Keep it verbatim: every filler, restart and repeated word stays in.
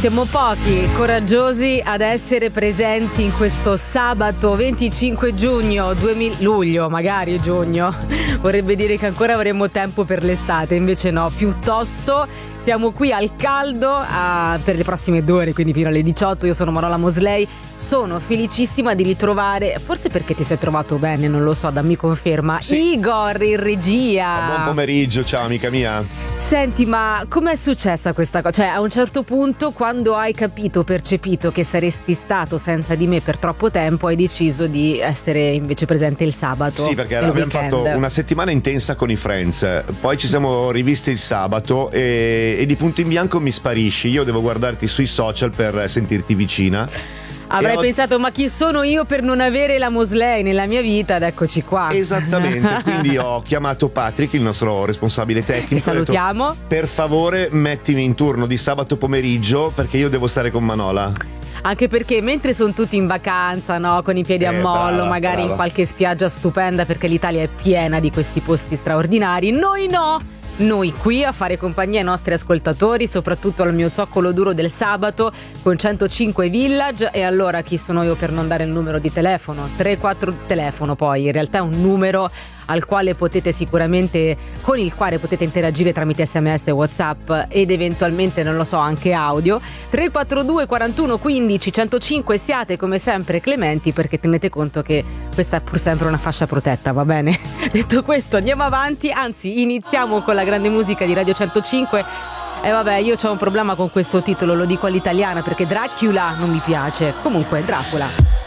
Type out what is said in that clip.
Siamo pochi, coraggiosi ad essere presenti in questo sabato venticinque giugno, duemila luglio, magari giugno. Vorrebbe dire che ancora avremo tempo per l'estate, invece no, piuttosto siamo qui al caldo a, per le prossime due ore, quindi fino alle diciotto. Io sono Manuela Mosley, sono felicissima di ritrovare, forse perché ti sei trovato bene, non lo so, dammi conferma, sì. Igor in regia. Buon pomeriggio, ciao amica mia. Senti, ma com'è successa questa cosa? Cioè, a un certo punto, quando hai capito, percepito che saresti stato senza di me per troppo tempo, hai deciso di essere invece presente il sabato. Sì, perché abbiamo weekend. fatto una settimana intensa con i Friends, poi ci siamo rivisti il sabato e e di punto in bianco mi sparisci. Io devo guardarti sui social per sentirti vicina. Avrei ho... pensato, ma chi sono io per non avere la Mosley nella mia vita? Ed eccoci qua. Esattamente, quindi ho chiamato Patrick, il nostro responsabile tecnico. Che salutiamo. Detto, per favore mettimi in turno di sabato pomeriggio perché io devo stare con Manola. Anche perché mentre sono tutti in vacanza, no, con i piedi eh, a mollo, brava, magari brava. in qualche spiaggia stupenda, perché l'Italia è piena di questi posti straordinari, noi no! Noi qui a fare compagnia ai nostri ascoltatori, soprattutto al mio zoccolo duro del sabato con centocinque Village. E allora chi sono io per non dare il numero di telefono? tre quattro telefono, poi in realtà è un numero al quale potete sicuramente, con il quale potete interagire tramite sms, whatsapp ed eventualmente, non lo so, anche audio. Tre quattro due quarantuno quindici centocinque. Siate come sempre clementi, perché tenete conto che questa è pur sempre una fascia protetta, va bene? Detto questo, andiamo avanti, anzi iniziamo con la grande musica di Radio centocinque. E eh vabbè, io c'ho un problema con questo titolo, lo dico all'italiana perché Dracula non mi piace. Comunque, Dracula.